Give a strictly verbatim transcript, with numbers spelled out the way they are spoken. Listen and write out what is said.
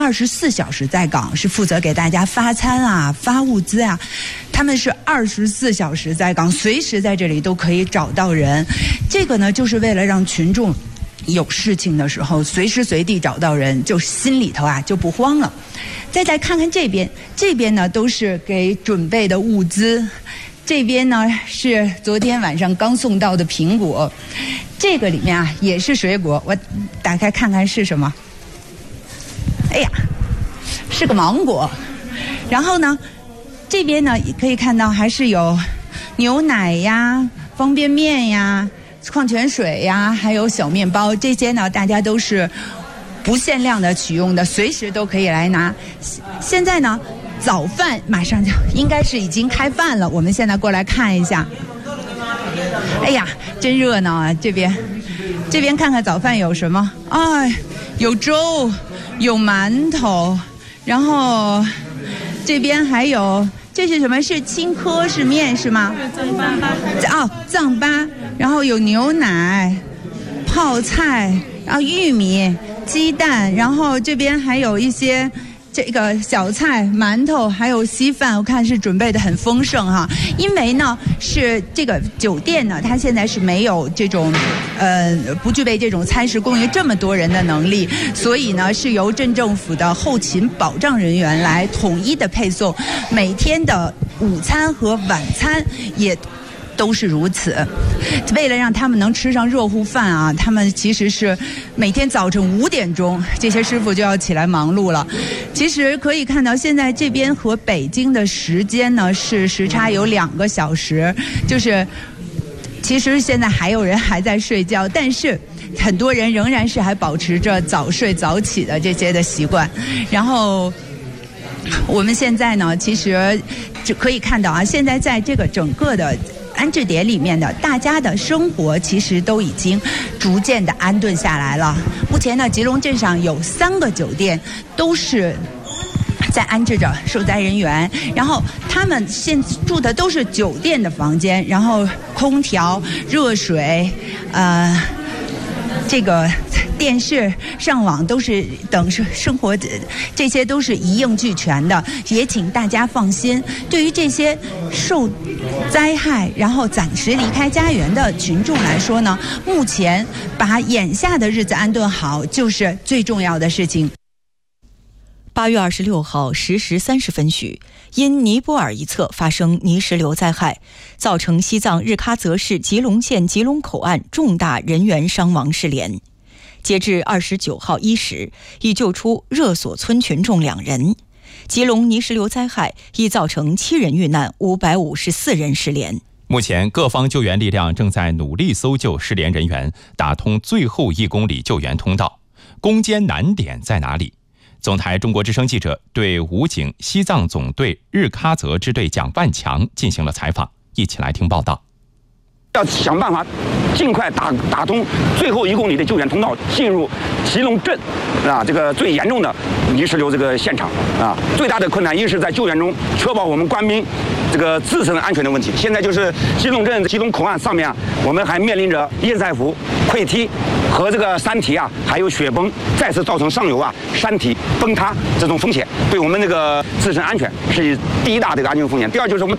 二十四小时在岗，是负责给大家发餐啊、发物资啊。他们是二十四小时在岗，随时在这里都可以找到人。这个呢，就是为了让群众有事情的时候随时随地找到人，就心里头啊就不慌了。再来看看这边，这边呢都是给准备的物资。这边呢是昨天晚上刚送到的苹果，这个里面啊也是水果，我打开看看是什么。哎呀，是个芒果。然后呢，这边呢可以看到还是有牛奶呀、方便面呀、矿泉水呀，还有小面包，这些呢大家都是不限量的取用的，随时都可以来拿。现在呢，早饭马上就应该是已经开饭了，我们现在过来看一下。哎呀，真热闹啊！这边，这边看看早饭有什么？哎，有粥，有馒头，然后这边还有，这是什么？是青稞是面是吗？ 藏粑。 哦，藏粑，然后有牛奶、泡菜，然后玉米、鸡蛋，然后这边还有一些这个小菜、馒头，还有稀饭，我看是准备的很丰盛哈。因为呢，是这个酒店呢，它现在是没有这种，呃，不具备这种餐食供应这么多人的能力，所以呢，是由镇政府的后勤保障人员来统一的配送，每天的午餐和晚餐也都是如此。为了让他们能吃上热乎饭啊，他们其实是每天早晨五点钟，这些师傅就要起来忙碌了。其实可以看到，现在这边和北京的时间呢是时差有两个小时，就是其实现在还有人还在睡觉，但是很多人仍然是还保持着早睡早起的这些的习惯。然后我们现在呢，其实就可以看到啊，现在在这个整个的安置点里面的大家的生活其实都已经逐渐的安顿下来了。目前呢，吉隆镇上有三个酒店都是在安置着受灾人员，然后他们现住的都是酒店的房间，然后空调、热水，呃，这个电视、上网都是等生活，这些都是一应俱全的。也请大家放心，对于这些受灾害然后暂时离开家园的群众来说呢，目前把眼下的日子安顿好就是最重要的事情。 八月二十六号十时三十分许，因尼泊尔一侧发生泥石流灾害，造成西藏日喀则市吉隆县吉隆口岸重大人员伤亡失联。截至二十九号一时，已救出热所村群众两人。吉隆泥石流灾害已造成七人遇难，五百五十四人失联。 目前各方救援力量正在努力搜救失联人员，打通最后一公里救援通道。攻坚难点在哪里？总台中国之声记者对武警西藏总队日喀则支队蒋万强进行了采访，一起来听报道。 要想办法尽快打打通最后一公里的救援通道，进入吉隆镇啊这个最严重的泥石流这个现场啊。最大的困难一是在救援中确保我们官兵这个自身安全的问题。现在就是吉隆镇吉隆口岸上面啊，我们还面临着堰塞湖溃堤和这个山体啊，还有雪崩再次造成上游啊山体崩塌这种风险，对我们这个自身安全是第一大这个安全风险。第二就是我们